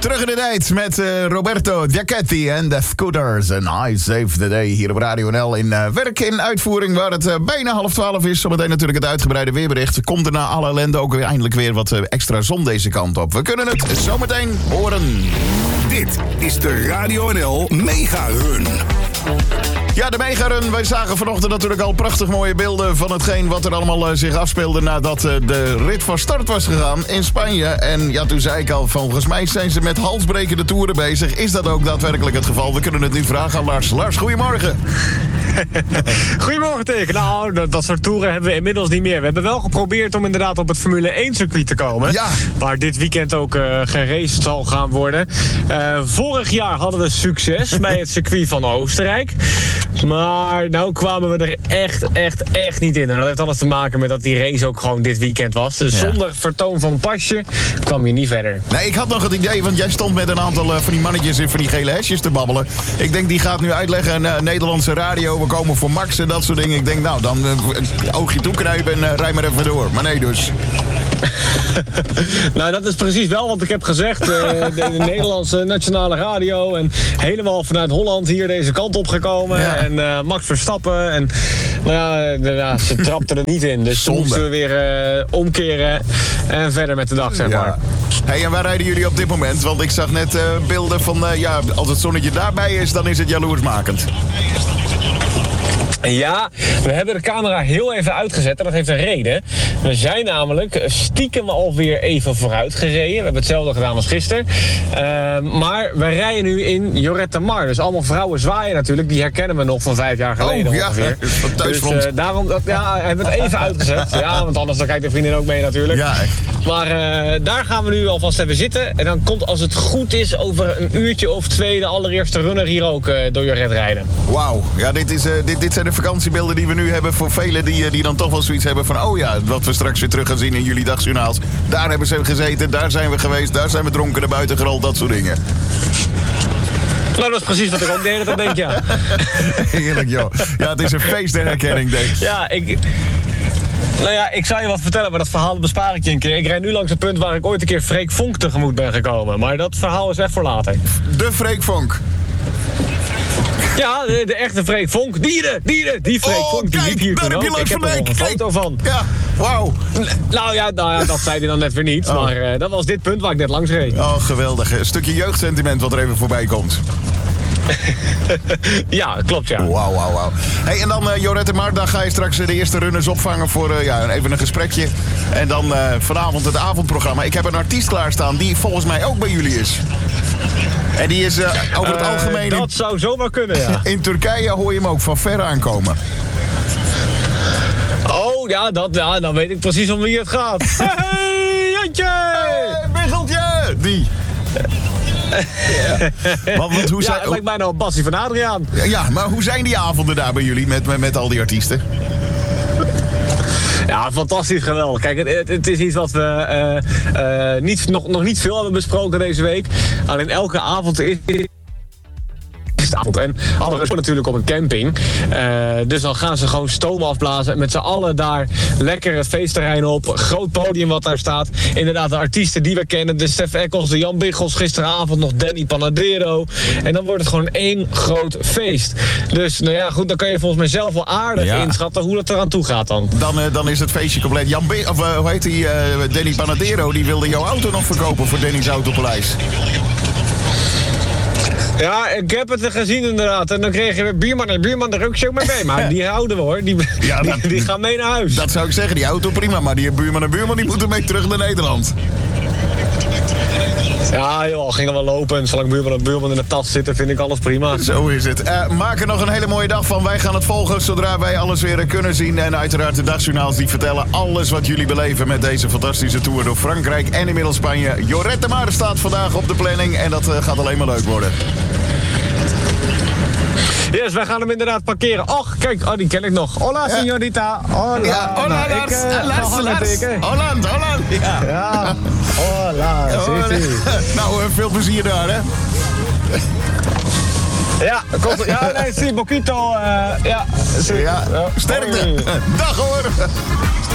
Terug in de tijd met Roberto Giachetti en de Scooters. En I Save the Day hier op Radio NL in werk in uitvoering waar het bijna 11:30 is. Zometeen natuurlijk het uitgebreide weerbericht. Komt er na alle ellende ook eindelijk weer wat extra zon deze kant op. We kunnen het zometeen horen. Dit is de Radio NL Mega Run. Ja, de Mega-run. Wij zagen vanochtend natuurlijk al prachtig mooie beelden van hetgeen wat er allemaal zich afspeelde nadat de rit van start was gegaan in Spanje. En ja, toen zei ik al, volgens mij zijn ze met halsbrekende toeren bezig. Is dat ook daadwerkelijk het geval? We kunnen het nu vragen aan Lars. Lars, goedemorgen. Goedemorgen, Teken. Nou, dat soort toeren hebben we inmiddels niet meer. We hebben wel geprobeerd om inderdaad op het Formule 1 circuit te komen. Ja. Waar dit weekend ook geraced zal gaan worden. Vorig jaar hadden we succes bij het circuit van Oostenrijk. Maar nou kwamen we er echt niet in. En dat heeft alles te maken met dat die race ook gewoon dit weekend was. Dus zonder vertoon van pasje kwam je niet verder. Nee, ik had nog het idee, want jij stond met een aantal van die mannetjes in van die gele hesjes te babbelen. Ik denk, die gaat nu uitleggen, Nederlandse radio, we komen voor Max en dat soort dingen. Ik denk, nou, dan oogje toeknijpen en rij maar even door. Maar nee dus. Nou, dat is precies wel wat ik heb gezegd. De Nederlandse nationale radio en helemaal vanuit Holland hier deze kant op gekomen. Ja. En Max Verstappen. En nou, ze trapten er niet in. Dus toen moesten we weer omkeren en verder met de dag, zeg maar. Hey, en waar rijden jullie op dit moment? Want ik zag net beelden van, als het zonnetje daarbij is, dan is het jaloersmakend. Ja, we hebben de camera heel even uitgezet en dat heeft een reden. We zijn namelijk stiekem alweer even vooruit gereden. We hebben hetzelfde gedaan als gisteren. Maar we rijden nu in Lloret de Mar. Dus allemaal vrouwen zwaaien natuurlijk. Die herkennen we nog van 5 jaar geleden ongeveer. Dus daarom hebben we het even uitgezet. Ja, want anders dan kijkt de vriendin ook mee natuurlijk. Ja, echt. Maar daar gaan we nu alvast even zitten. En dan komt, als het goed is, over een uurtje of 2 de allereerste runner hier ook door Lloret rijden. Wauw. Ja, dit zijn de vakantiebeelden die we nu hebben voor velen die dan toch wel zoiets hebben van, oh ja, wat we straks weer terug gaan zien in jullie dagjournaals. Daar hebben ze gezeten, daar zijn we geweest, daar zijn we dronken naar buiten gerold, dat soort dingen. Nou, dat is precies wat ik ook de hele tijd denk, ja. Heerlijk, joh. Ja, het is een feest der herkenning, denk ik. Ja, ik zou je wat vertellen, maar dat verhaal bespaar ik je een keer. Ik rijd nu langs een punt waar ik ooit een keer Freek Vonk tegemoet ben gekomen. Maar dat verhaal is echt voor later. De Freek Vonk. Ja, de echte Freek Vonk. Die Freek Vonk, die liep hier toen ook. Ik heb er nog een foto van. Ja, wauw. Nou ja, dat zei hij dan net weer niet. Oh. Maar dat was dit punt waar ik net langs reed. Oh, geweldig. Een stukje jeugdsentiment wat er even voorbij komt. Ja, klopt, ja. Wauw. Hey, en dan Lloret de Mar, dan ga je straks de eerste runners opvangen voor even een gesprekje. En dan vanavond het avondprogramma. Ik heb een artiest klaarstaan die volgens mij ook bij jullie is. En die is over het algemeen... Dat zou zomaar kunnen, ja. In Turkije hoor je hem ook van ver aankomen. Oh, ja, dan weet ik precies om wie het gaat. Hey, Jantje! Hey, Biggeltje! Die. Want hoe zijn... het lijkt mij nou een Bassie van Adriaan. Ja, maar hoe zijn die avonden daar bij jullie met al die artiesten? Ja, fantastisch, geweldig. Kijk, het is iets wat we nog niet veel hebben besproken deze week. Alleen elke avond is avond. En alle rust natuurlijk op een camping. Dus dan gaan ze gewoon stoom afblazen. En met z'n allen daar lekker het feestterrein op. Groot podium wat daar staat. Inderdaad, de artiesten die we kennen. De Stef Eccles, de Jan Biggels. Gisteravond nog Danny Panadero. En dan wordt het gewoon één groot feest. Dus nou ja, goed, dan kan je volgens mij zelf wel aardig inschatten hoe dat eraan toe gaat dan. Dan is het feestje compleet. Hoe heet die? Danny Panadero, die wilde jouw auto nog verkopen voor Danny's Autopaleis. Ja, ik heb het gezien inderdaad. En dan kreeg je buurman, daar ook zo mee mee. Maar die houden we hoor. Die gaan mee naar huis. Dat zou ik zeggen, die auto prima. Maar die buurman die moeten mee terug naar Nederland. Ja joh, ging al wel lopen. En zolang buurman in de tas zitten, vind ik alles prima. Zo is het. Maak er nog een hele mooie dag van. Wij gaan het volgen zodra wij alles weer kunnen zien. En uiteraard de dagjournaals die vertellen alles wat jullie beleven met deze fantastische tour door Frankrijk en inmiddels Spanje. Lloret de Mar staat vandaag op de planning en dat gaat alleen maar leuk worden. Yes, wij gaan hem inderdaad parkeren. Och, kijk, die ken ik nog. Hola, señorita. Hola. Ja, hola, Lars. Holland. Ja. Hola, sí. Nou, veel plezier daar, hè. Ja, komt. Ja, nee, sí, poquito. Ja, sterkte. Dag, hoor.